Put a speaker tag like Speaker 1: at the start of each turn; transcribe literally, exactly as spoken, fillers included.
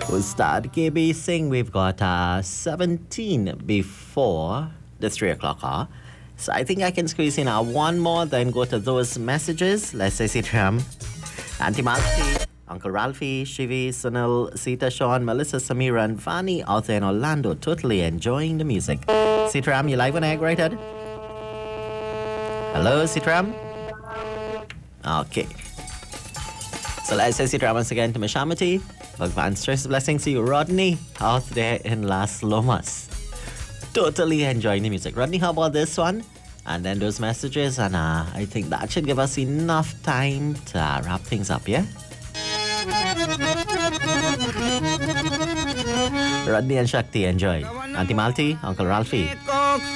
Speaker 1: Ustad K B Singh, we've got uh, seventeen before the three o'clock hour. So I think I can squeeze in uh, one more, then go to those messages. Let's say Sitram, Auntie Malfi, Uncle Ralphie, Shivi, Sunil, Sita, Sean, Melissa, Samira, and Vani out there in Orlando, totally enjoying the music. Sitram, you live on air, right, Ed? Hello, Sitram? Okay. So let's say Sitram once again to Mishamati. Bhagwan stress blessings to you, Rodney, out there in Las Lomas. Totally enjoying the music. Rodney, how about this one? And then those messages, and uh, I think that should give us enough time to uh, wrap things up, yeah? Rodney and Shakti, enjoy. Auntie Malti, Uncle Ralphie.